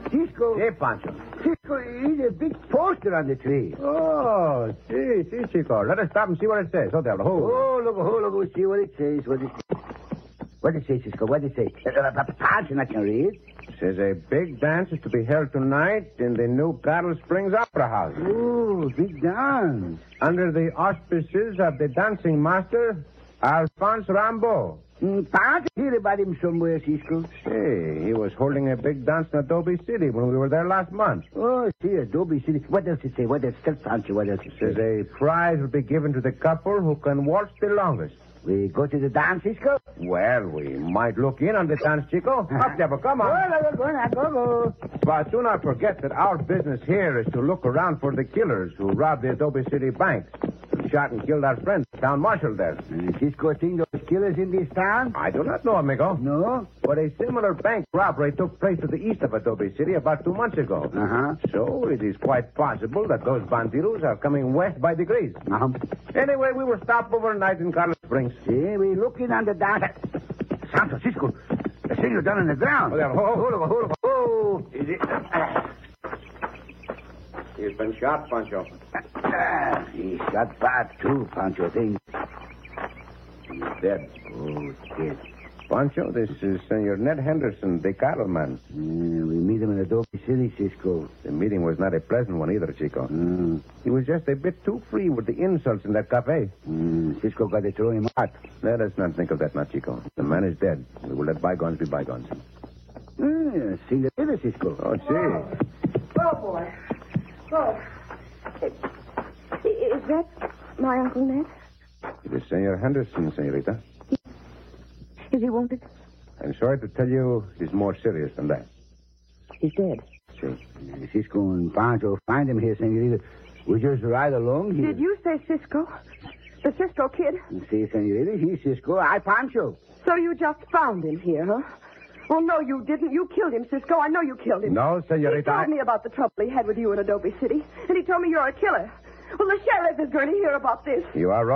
Cisco. Hey, Pancho. Cisco, there's a big poster on the tree. Oh, see, Chico. Let us stop and see what it says. Hold there. Look, see what it says. What it say, Cisco? What it say? Pancho, I can read. It says a big dance is to be held tonight in the new Cattle Springs Opera House. Oh, big dance. Under the auspices of the dancing master, Alphonse Rambaud. Pancho hear about him somewhere, Cisco. Say, he was holding a big dance in Adobe City when we were there last month. Oh, see, Adobe City. What else it say? What else? Tell Pancho what else it Says a prize will be given to the couple who can waltz the longest. We go to the dance, Cisco? Well, we might look in on the dance, Chico. Up, Deborah, come on. Go. But do not forget that our business here is to look around for the killers who robbed the Adobe City Bank. Shot and killed our friend, town marshal there. Cisco think those killers in this town? I do not know, amigo. No? But a similar bank robbery took place to the east of Adobe City about 2 months ago. Uh-huh. So it is quite possible that those bandidos are coming west by degrees. Uh-huh. Anyway, we will stop overnight in Carlos Springs. See, we looking on the dance. Santo, Cisco, the senor down on the ground. Oh, there. Hold on. Oh, is it? He's been shot, Pancho. He shot bad, too, Pancho, think. He's dead. Oh, dead. Pancho, this is Senor Ned Henderson, the cattleman. We meet him in Adobe City, Cisco. The meeting was not a pleasant one either, Chico. He was just a bit too free with the insults in that cafe. Cisco got to throw him out. Let us not think of that now, Chico. The man is dead. We will let bygones be bygones. See the river, Cisco. Oh, gee. Oh, boy. Oh. Is that my Uncle Ned? It is Senor Henderson, Senorita. Is he wounded? I'm sorry to tell you he's more serious than that. He's dead. See. Cisco and Pancho find him here, Senorita. We just ride along here. Did you say Cisco? The Cisco kid? See, Senorita, he's Cisco. I Pancho. So you just found him here, huh? Well, no, you didn't. You killed him, Cisco. I know you killed him. No, Senorita. He told me about the trouble he had with you in Adobe City, and he told me you're a killer. Well, the sheriff is going to hear about this. You are right.